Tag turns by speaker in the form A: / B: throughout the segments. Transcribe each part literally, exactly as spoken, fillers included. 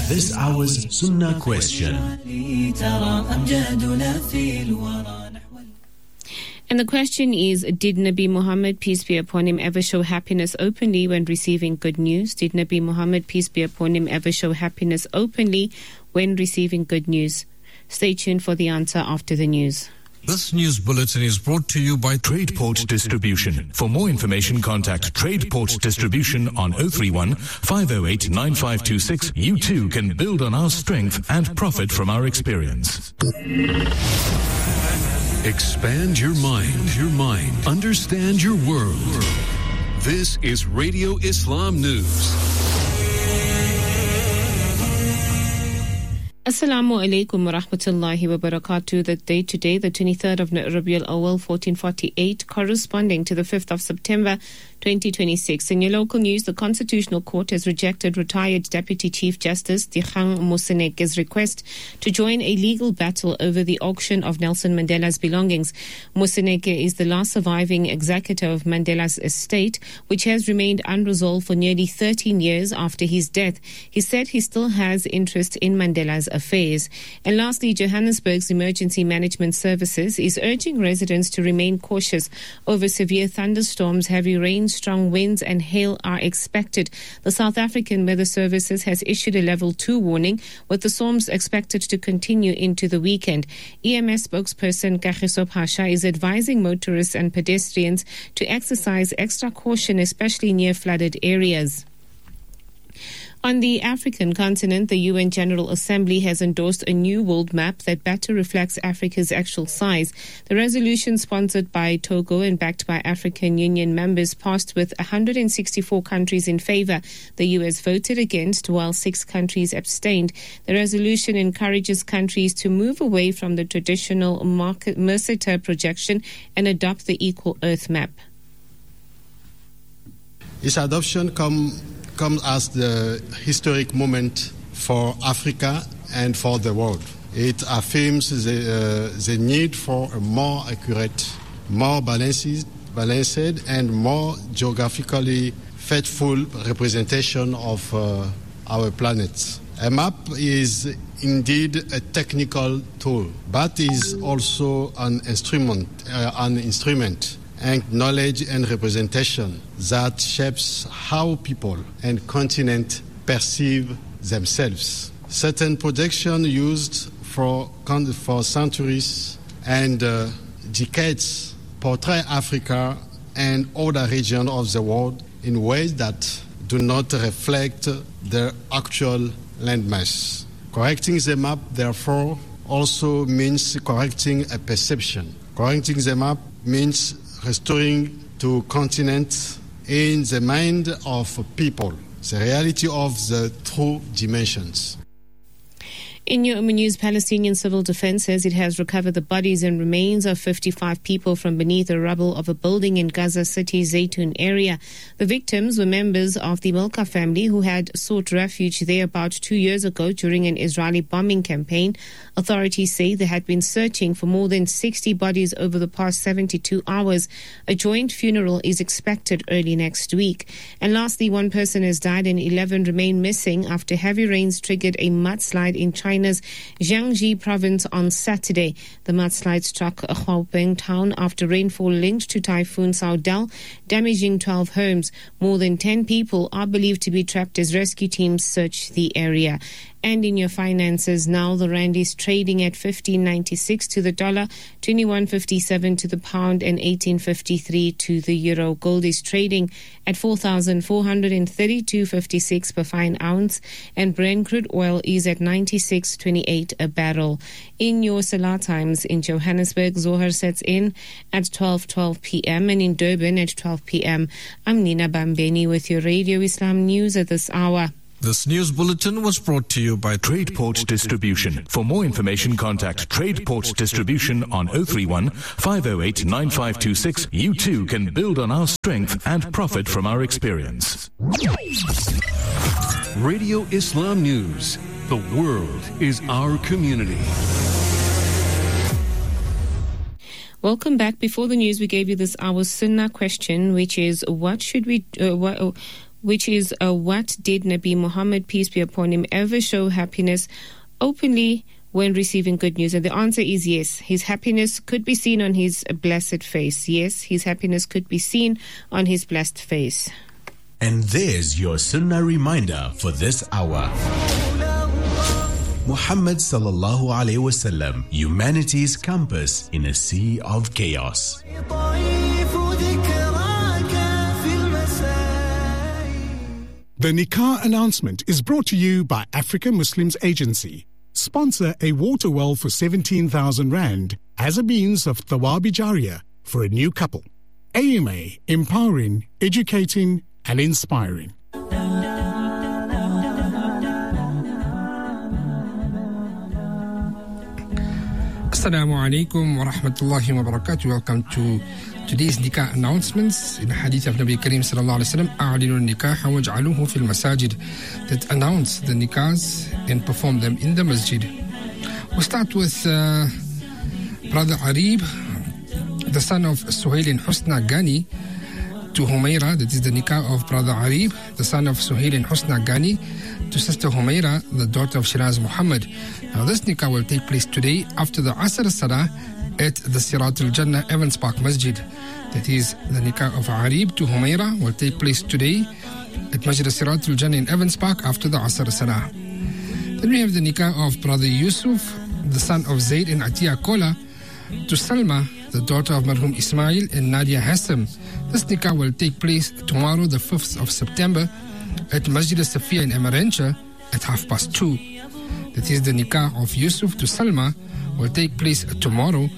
A: This hour's Sunnah question.
B: And the question is, did Nabi Muhammad, peace be upon him, ever show happiness openly when receiving good news? Did Nabi Muhammad, peace be upon him, ever show happiness openly when receiving good news? Stay tuned for the answer after the news.
C: This news bulletin is brought to you by
D: TradePort Distribution. For more information, contact TradePort Distribution on zero three one, five zero eight, nine five two six. You too can build on our strength and profit from our experience.
A: Expand your mind, your mind. Understand your world. This is Radio Islam News.
B: Assalamu alaikum wa rahmatullahi wa barakatuh. The day today, the twenty-third of Rabiul Awal, fourteen forty-eight, corresponding to the fifth of September, twenty twenty-six. In your local news, the Constitutional Court has rejected retired Deputy Chief Justice Dikgang Moseneke's request to join a legal battle over the auction of Nelson Mandela's belongings. Moseneke is the last surviving executor of Mandela's estate, which has remained unresolved for nearly thirteen years after his death. He said he still has interest in Mandela's affairs. And lastly, Johannesburg's Emergency Management Services is urging residents to remain cautious over severe thunderstorms, heavy rain, strong winds and hail are expected. The South African Weather Services has issued a level two warning, with the storms expected to continue into the weekend. E M S spokesperson Kagiso Pasha is advising motorists and pedestrians to exercise extra caution, especially near flooded areas. On the African continent, the U N General Assembly has endorsed a new world map that better reflects Africa's actual size. The resolution, sponsored by Togo and backed by African Union members, passed with one hundred sixty-four countries in favor. The U S voted against, while six countries abstained. The resolution encourages countries to move away from the traditional Mercator projection and adopt the Equal Earth map.
E: Its adoption comes comes as the historic moment for Africa and for the world. It affirms the, uh, the need for a more accurate, more balanced, balanced and more geographically faithful representation of uh, our planet. A map is indeed a technical tool, but is also an instrument, uh, an instrument and knowledge and representation that shapes how people and continent perceive themselves. Certain projections used for, for centuries and uh, decades portray Africa and other regions of the world in ways that do not reflect the actual landmass. Correcting the map, therefore, also means correcting a perception. Correcting the map means restoring to continent in the mind of people the reality of the true dimensions.
B: In your news, Palestinian Civil Defense says it has recovered the bodies and remains of fifty-five people from beneath the rubble of a building in Gaza City's Zaytun area. The victims were members of the Milka family who had sought refuge there about two years ago during an Israeli bombing campaign. Authorities say they had been searching for more than sixty bodies over the past seventy-two hours. A joint funeral is expected early next week. And lastly, one person has died and eleven remain missing after heavy rains triggered a mudslide in China. China's Jiangxi province on Saturday. The mudslide struck Huaobei town after rainfall linked to Typhoon Saudal, damaging twelve homes. More than ten people are believed to be trapped as rescue teams search the area. And in your finances now, the rand is trading at fifteen ninety-six to the dollar, twenty-one fifty-seven to the pound and eighteen fifty-three to the euro. Gold is trading at four thousand four hundred thirty-two fifty-six per fine ounce, and Brent crude oil is at ninety-six twenty-eight a barrel. In your Salah times, in Johannesburg, Zohar sets in at twelve twelve p.m. and in Durban at twelve p.m. I'm Nina Bambeni with your Radio Islam News at this hour.
C: This news bulletin was brought to you by
D: TradePort Distribution. For more information, contact TradePort Distribution on zero three one, five zero eight, nine five two six. You too can build on our strength and profit from our experience.
A: Radio Islam News. The world is our community.
B: Welcome back. Before the news, we gave you this hour's Sunnah question, which is, what should we... Uh, what, which is uh, what did Nabi Muhammad, peace be upon him, ever show happiness openly when receiving good news? And the answer is yes. His happiness could be seen on his blessed face. Yes, his happiness could be seen on his blessed face.
F: And there's your Sunnah reminder for this hour. Muhammad sallallahu alaihi wasallam, humanity's compass in a sea of chaos.
G: The Nikah announcement is brought to you by African Muslims Agency. Sponsor a water well for seventeen thousand rand as a means of Thawabi Jariyah for a new couple. A M A, empowering, educating and inspiring.
H: Assalamu alaikum wa rahmatullahi wa barakatuh. Welcome to today's nikah announcements. In the hadith of Nabi Kareem sallallahu alaihi wasallam, a'linu nikah waj'aluhu fil masajid, that announce the nikahs and perform them in the masjid. We'll start with uh, Brother Arib, the son of Suhail and Husna Ghani, to Humaira. That is the nikah of Brother Arib, the son of Suhail and Husna Ghani, to Sister Humaira, the daughter of Shiraz Muhammad. Now this nikah will take place today after the Asr Salah at the Siratul Jannah Evans Park Masjid. That is the nikah of Arib to Humaira will take place today at Masjid Siratul Jannah in Evans Park after the Asr Salah. Then we have the nikah of Brother Yusuf, the son of Zaid and Atiya Kola, to Salma, the daughter of Marhum Ismail and Nadia Hassam. This nikah will take place tomorrow, the fifth of September, at Masjid Safiya in Amarancha at half past two. That is the nikah of Yusuf to Salma will take place tomorrow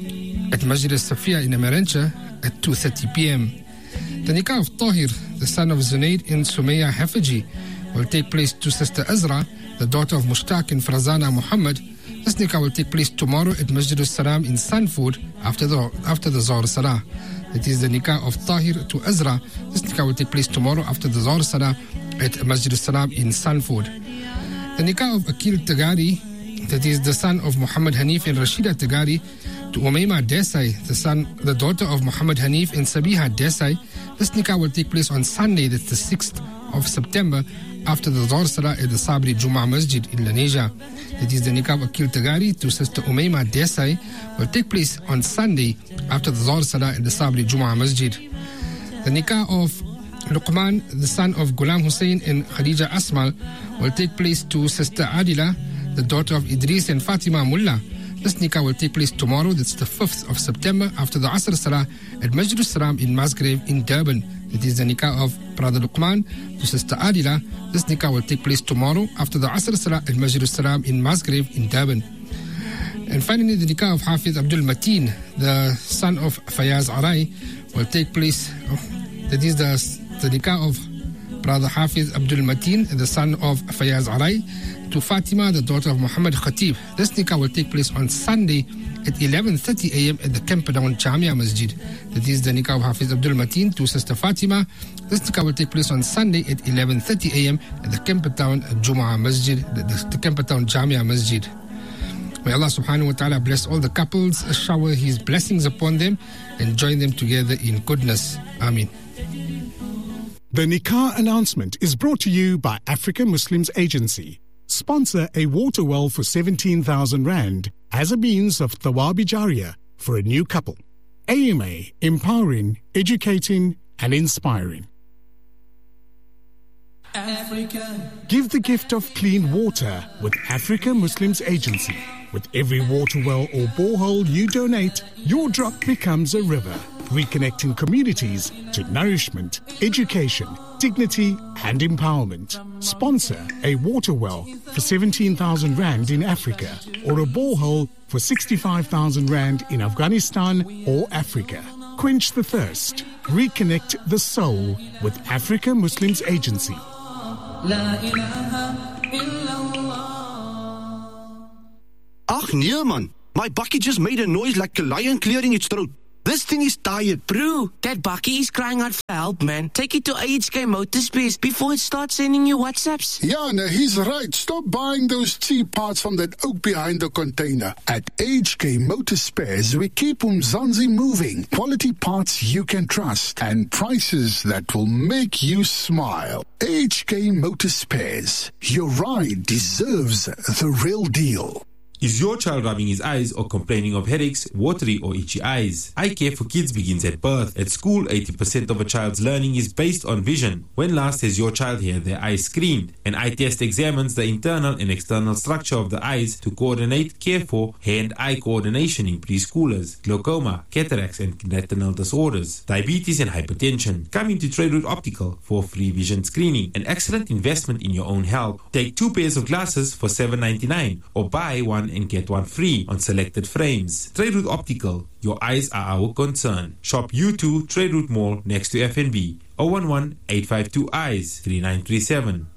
H: at Masjid Safiya in Amarancha at two thirty p.m. The nikah of Tahir, the son of Zunaid and Sumaya Hafaji, will take place to Sister Azra, the daughter of Mushtaq and Farazana Muhammad. This nikah will take place tomorrow at Masjid al-Salam in Sanford after the after the Zohar Salah. That is the nikah of Tahir to Azra. This nikah will take place tomorrow after the Zohar Salah at Masjid al-Salam in Sanford. The nikah of Akil Tagari, that is the son of Muhammad Hanif and Rashida Tagari, to Umayma Desai, the son, the daughter of Muhammad Hanif and Sabiha Desai. This nikah will take place on Sunday, that's the sixth of September, after the Zohar Salah at the Sabri Juma Masjid in Lanesia. That is the nikah of Akil Tagari to Sister Umayma Desai will take place on Sunday after the Zohar Salah at the Sabri Juma Masjid. The nikah of Luqman, the son of Ghulam Hussein and Khadija Asmal, will take place to Sister Adila, the daughter of Idris and Fatima Mullah. This nikah will take place tomorrow, that's the fifth of September, after the Asr Salah at Masjid al-Salam in Musgrave in Durban. That is the nikah of Brother Luqman to Sister Adila. This nikah will take place tomorrow after the Asr Salah at Masjid al-Salam in Musgrave in Durban. And finally, the nikah of Hafiz Abdul Mateen, the son of Fayaz Arai, will take place. Oh, that is the the nikah of Brother Hafiz Abdul Mateen, the son of Fayaz Arai, to Fatima, the daughter of Muhammad Khatib. This nikah will take place on Sunday at eleven thirty a.m. at the Camperdown Jamia Masjid. That is the nikah of Hafiz Abdul Mateen to Sister Fatima. This nikah will take place on Sunday at eleven thirty a.m. at the Camperdown Jumu'ah Masjid, the, the, the Camperdown Jamia Masjid. May Allah subhanahu wa ta'ala bless all the couples, shower His blessings upon them, and join them together in goodness. Ameen.
G: The Nikah announcement is brought to you by African Muslims Agency. Sponsor a water well for seventeen thousand rand as a means of Thawabi Jariyah for a new couple. A M A, empowering, educating and inspiring. Africa. Give the gift of clean water with African Muslims Agency. With every water well or borehole you donate, your drop becomes a river, reconnecting communities to nourishment, education, dignity and empowerment. Sponsor a water well for seventeen thousand rand in Africa or a borehole for sixty-five thousand rand in Afghanistan or Africa. Quench the thirst. Reconnect the soul with African Muslims Agency.
I: Ach nee man, my bakkie just made a noise like a lion clearing its throat. This thing is tired.
J: Bro, that Bucky is crying out for help, man. Take it to A H K Motorspace before it starts sending you WhatsApps.
K: Yeah, no, he's right. Stop buying those cheap parts from that oak behind the container. At A H K Motorspares, we keep Umzansi moving. Quality parts you can trust and prices that will make you smile. A H K Motorspares. Your ride deserves the real deal.
L: Is your child rubbing his eyes or complaining of headaches, watery or itchy eyes? Eye care for kids begins at birth. At school, eighty percent of a child's learning is based on vision. When last has your child had their eyes screened? An eye test examines the internal and external structure of the eyes to coordinate care for hand-eye coordination in preschoolers, glaucoma, cataracts and retinal disorders, diabetes and hypertension. Come into Trade Route Optical for free vision screening, an excellent investment in your own health. Take two pairs of glasses for seven ninety-nine or buy one and get one free on selected frames. Trade Route Optical, your eyes are our concern. Shop U two Trade Route Mall next to F N B. zero one one, eight five two, eyes, three nine three seven.